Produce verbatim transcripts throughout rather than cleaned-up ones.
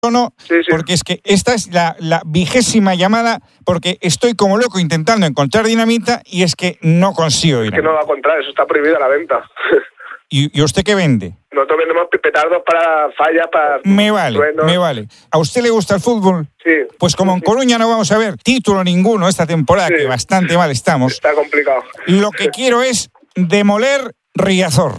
No, sí, sí. Porque es que esta es la, la vigésima llamada, porque estoy como loco intentando encontrar dinamita y es que no consigo dinamita. Es que no va a encontrar, eso está prohibido la venta. ¿Y, ¿Y usted qué vende? Nosotros vendemos petardos para fallas, para... Me vale, truenos. me vale. ¿A usted le gusta el fútbol? Sí. Pues como en Coruña no vamos a ver título ninguno esta temporada, Sí. que bastante mal estamos, Está complicado. lo que quiero es demoler Riazor.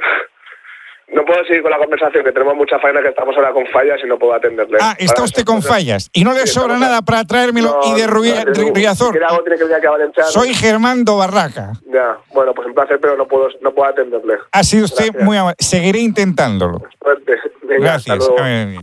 No puedo seguir con la conversación, que tenemos mucha faena, que estamos ahora con fallas y no puedo atenderle. Ah, está Para usted esas con cosas. fallas y no le Sí, sobra estamos nada a- para traérmelo No, y de Rubia- no, Ri- Riazor. Si quiere algo, tiene que venir aquí a Valencia. Soy Germán do Barraca. Ya, bueno, pues un placer, pero no puedo, no puedo atenderle. Ha sido usted Gracias. muy amable. Seguiré intentándolo. Suerte. Venga, Gracias. hasta luego. A ver.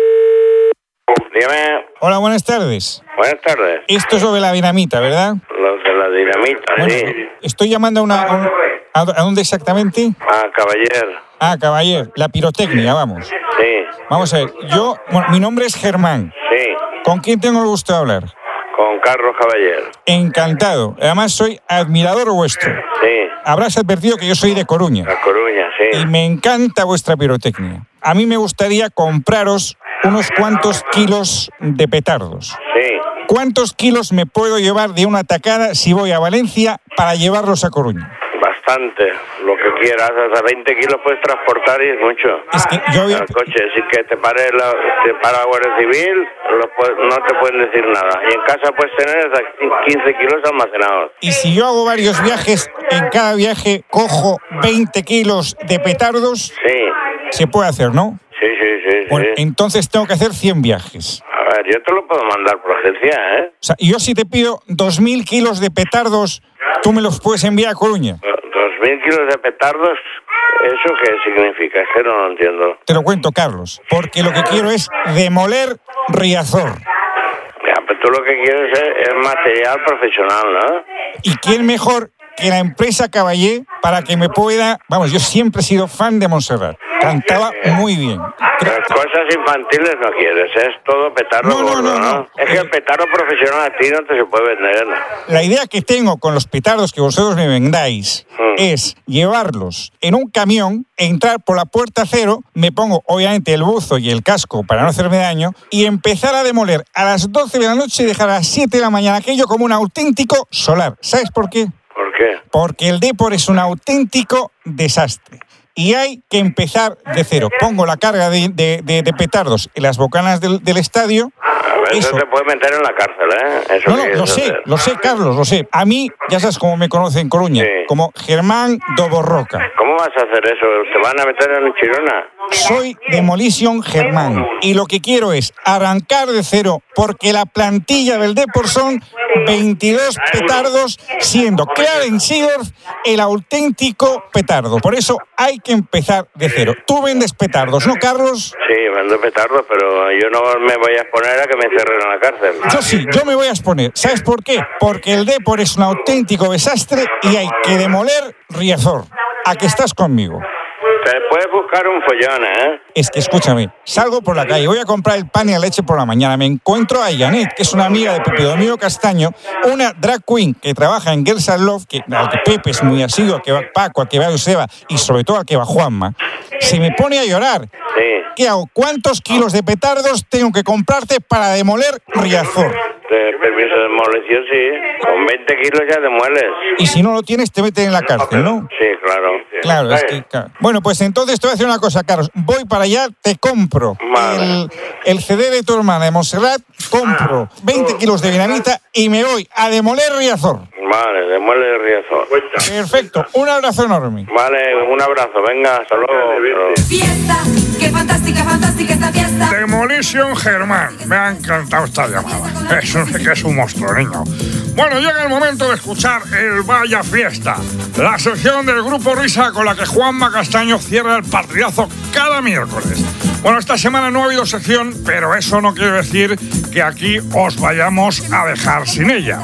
Dígame, Hola, buenas tardes. buenas tardes. Esto es sobre la dinamita, ¿verdad? Los de la dinamita, Bueno, sí. estoy llamando a una... A, un- ¿a a dónde exactamente? Ah, caballero, Ah, caballero, la pirotecnia, vamos. sí, Vamos a ver, yo... Bueno, mi nombre es Germán. sí, ¿Con quién tengo el gusto de hablar? con Carlos Caballero, Encantado. Además, soy admirador vuestro. sí, Habrás advertido que yo soy de Coruña. La Coruña, Y sí. me encanta vuestra pirotecnia. A mí me gustaría compraros unos cuantos kilos de petardos. Sí, ¿Cuántos kilos me puedo llevar de una tacada si voy a Valencia para llevarlos a Coruña? bastante, lo que quieras, hasta veinte kilos puedes transportar y es mucho. Es que yo había- El coche, si que te pare la, te para la Guardia Civil, lo pu- no te pueden decir nada. Y en casa puedes tener hasta quince kilos almacenados. Y si yo hago varios viajes, en cada viaje cojo veinte kilos de petardos, Sí, se puede hacer, ¿no? sí, sí, sí, Bueno, sí. entonces tengo que hacer cien viajes. A ver, yo te lo puedo mandar por agencia, ¿eh? O sea, yo si te pido dos mil kilos de petardos, ¿tú me los puedes enviar a Coruña? Dos mil kilos de petardos, ¿eso qué significa? Es que no lo entiendo. Te lo cuento, Carlos, porque lo que quiero es demoler Riazor. Ya, pero tú lo que quieres es, es material profesional, ¿no? ¿Y quién mejor que la empresa Caballé para que me pueda... Vamos, yo siempre he sido fan de Montserrat. Cantaba muy bien. Pero cosas infantiles no quieres, es todo petardo No, no, gordo, no, ¿no? no. Es que el petardo profesional a ti no te se puede vender. La idea que tengo con los petardos que vosotros me vendáis Mm. es llevarlos en un camión, entrar por la puerta cero, me pongo obviamente el buzo y el casco para no hacerme daño y empezar a demoler a las doce de la noche y dejar a las siete de la mañana aquello como un auténtico solar. ¿Sabes por qué? ¿Por qué? Porque el Depor es un auténtico desastre. Y hay que empezar de cero. Pongo la carga de, de- de- de petardos en las bocanas del, del estadio. A ver, eso Eso. te puede meter en la cárcel, ¿eh? Eso No, no, quieres lo sé, hacer. lo sé, Carlos, lo sé. A mí, ya sabes cómo me conocen en Coruña, Sí. como Germán do Borroca. ¿Cómo vas a hacer eso? ¿Te van a meter en Chirona? Soy Demolition Germán y lo que quiero es arrancar de cero porque la plantilla del Depor son veintidós petardos, siendo Clarence Seedorf el auténtico petardo. Por eso hay que empezar de cero. Tú vendes petardos, ¿no, Carlos? Sí, vendo petardos, pero yo no me voy a exponer a que me cierren en la cárcel. Yo sí, yo me voy a exponer. ¿Sabes por qué? Porque el Depor es un auténtico desastre y hay que demoler Riazor. ¿A que estás conmigo? Te puedes buscar un follón, ¿eh? Es que escúchame, salgo por la calle, voy a comprar el pan y la leche por la mañana, me encuentro a Janet, que es una amiga de Pepe Domingo Castaño, una drag queen que trabaja en Girls and Love, que, al que Pepe es muy asiduo, al que va Paco, al que va Joseba y sobre todo al que va Juanma, se me pone a llorar. Sí. ¿Qué hago? ¿Cuántos kilos de petardos tengo que comprarte para demoler Riazor? De permiso de demolición, sí. Con veinte kilos ya demueles. Y si no lo tienes, te meten en la cárcel, ¿no? Sí, claro. Claro, es que... claro. Bueno, pues entonces te voy a decir una cosa, Carlos. Voy para allá, te compro Vale. el, el C D de tu hermana de Montserrat, compro veinte kilos de dinamita y me voy a demoler Riazor. Vale, demuele el Riazor. Perfecto, un abrazo enorme. Vale, un abrazo. Venga, hasta luego. Hasta luego. Fiesta, qué fantástica, fantástica esta fiesta. Demolition Germán. Me ha encantado esta llamada. Es un, que es un monstruo, niño. Bueno, llega el momento de escuchar el Vaya Fiesta, la sección del Grupo Risa con la que Juanma Castaño cierra el partidazo cada miércoles. Bueno, esta semana no ha habido sección, pero eso no quiere decir que aquí os vayamos a dejar sin ella.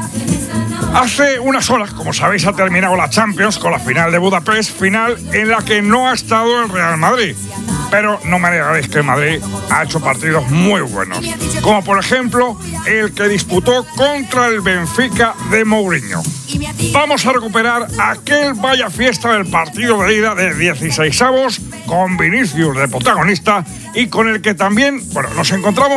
Hace unas horas, como sabéis, ha terminado la Champions con la final de Budapest, final en la que no ha estado el Real Madrid. Pero no me negaréis que el Madrid ha hecho partidos muy buenos, como por ejemplo el que disputó contra el Benfica de Mourinho. Vamos a recuperar aquel Vaya Fiesta del partido de ida de dieciseisavos con Vinicius de protagonista y con el que también, bueno, nos encontramos